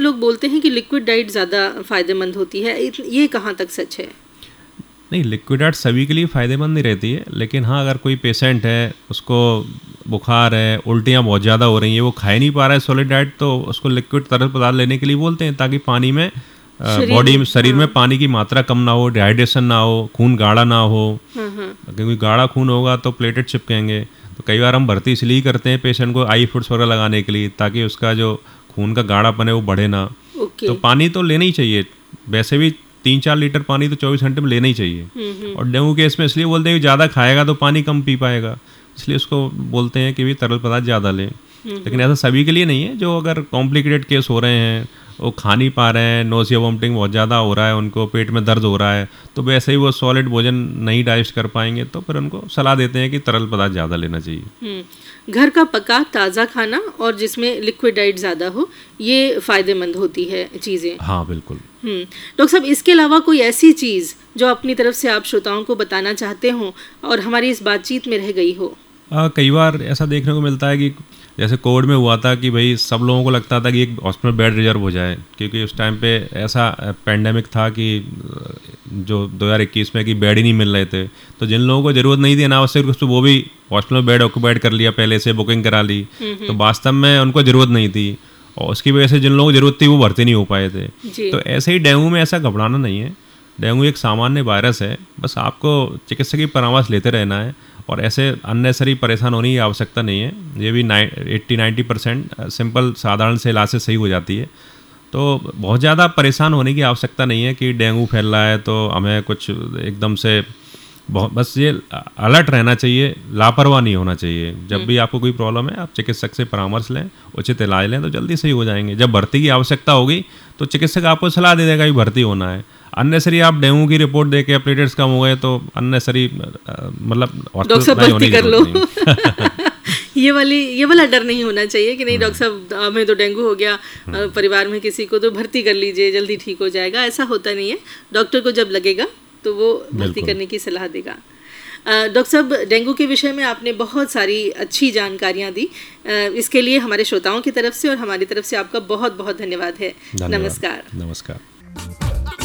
लोग बोलते हैं कि लिक्विड डाइट ज़्यादा फ़ायदेमंद होती है, ये कहाँ तक सच है? नहीं, लिक्विड डाइट सभी के लिए फ़ायदेमंद नहीं रहती है, लेकिन हाँ, अगर कोई पेशेंट है, उसको बुखार है, उल्टियाँ बहुत ज़्यादा हो रही हैं, वो खा ही नहीं पा रहा है सॉलिड डाइट, तो उसको लिक्विड तरल पदार्थ लेने के लिए बोलते हैं, ताकि पानी में बॉडी में, शरीर में पानी की मात्रा कम ना हो, डिहाइड्रेशन ना हो, खून गाढ़ा ना हो। क्योंकि गाढ़ा खून होगा तो प्लेटेट चिपकेंगे। तो कई बार हम भर्ती इसलिए करते हैं पेशेंट को आई फुड्स वगैरह लगाने के लिए, ताकि उसका जो खून का गाढ़ापन है वो बढ़े ना। तो पानी तो लेना ही चाहिए, वैसे भी 3-4 लीटर पानी तो 24 घंटे में लेना ही चाहिए। और डेंगू केस में इसलिए बोलते हैं कि ज़्यादा खाएगा तो पानी कम पी पाएगा, इसलिए उसको बोलते हैं कि भी तरल पदार्थ ज़्यादा लें। लेकिन ऐसा सभी के लिए नहीं है। जो अगर कॉम्प्लिकेटेड केस हो रहे हैं, वो खा नहीं पा रहे हैं, नोजिया वोमिटिंग बहुत ज़्यादा हो रहा है, उनको पेट में दर्द हो रहा है, तो वैसे ही वो सॉलिड भोजन नहीं डाइजेस्ट कर पाएंगे, तो फिर उनको सलाह देते हैं कि तरल पदार्थ ज़्यादा लेना चाहिए। घर का पका ताज़ा खाना और जिसमें लिक्विड डाइट ज़्यादा हो, ये फ़ायदेमंद होती है चीज़ें। हाँ, बिल्कुल। डॉक्टर साहब, इसके अलावा कोई ऐसी चीज़ जो अपनी तरफ से आप श्रोताओं को बताना चाहते हो और हमारी इस बातचीत में रह गई हो? कई बार ऐसा देखने को मिलता है कि जैसे कोविड में हुआ था कि भाई सब लोगों को लगता था कि एक हॉस्पिटल बेड रिजर्व हो जाए, क्योंकि उस टाइम पे ऐसा पेंडेमिक था कि जो 2021 में कि बेड ही नहीं मिल रहे थे। तो जिन लोगों को ज़रूरत नहीं थी अनावश्यक रूप से, वो भी हॉस्पिटल में बेड ऑक्यूपाइड कर लिया, पहले से बुकिंग करा ली। तो वास्तव में उनको ज़रूरत नहीं थी, और उसकी वजह से जिन लोगों को ज़रूरत थी वो भर्ती नहीं हो पाए थे। तो ऐसे ही डेंगू में ऐसा घबराना नहीं है। डेंगू एक सामान्य वायरस है, बस आपको चिकित्सक की परामर्श लेते रहना है, और ऐसे अननेसरी परेशान होने की आवश्यकता नहीं है। ये भी 80-90% सिंपल साधारण से इलाज से सही हो जाती है। तो बहुत ज़्यादा परेशान होने की आवश्यकता नहीं है कि डेंगू फैल रहा है तो हमें कुछ एकदम से बस ये अलर्ट रहना चाहिए, लापरवाह नहीं होना चाहिए। जब भी आपको कोई प्रॉब्लम है, आप चिकित्सक से परामर्श लें, उचित इलाज लें, तो जल्दी सही हो जाएंगे। जब भर्ती की आवश्यकता होगी तो चिकित्सक आपको सलाह दे देगा कि भर्ती होना है। अननेसरी आप डेंगू की रिपोर्ट दे के प्लेटलेट्स कम हो गए तो अननेसरी मतलब डॉक्टर साहब भर्ती कर लो। ये वाला डर नहीं होना चाहिए कि नहीं डॉक्टर साहब हमें तो डेंगू हो गया, परिवार में किसी को, तो भर्ती कर लीजिए, जल्दी ठीक हो जाएगा। ऐसा होता नहीं है। डॉक्टर को जब लगेगा तो वो भर्ती करने की सलाह देगा। डॉक्टर साहब, डेंगू के विषय में आपने बहुत सारी अच्छी जानकारियाँ दी। इसके लिए हमारे श्रोताओं की तरफ से और हमारी तरफ से आपका बहुत बहुत धन्यवाद है। नमस्कार। नमस्कार।